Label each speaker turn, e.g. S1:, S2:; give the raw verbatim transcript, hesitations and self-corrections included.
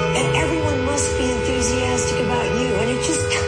S1: and everyone must be enthusiastic about you. And it just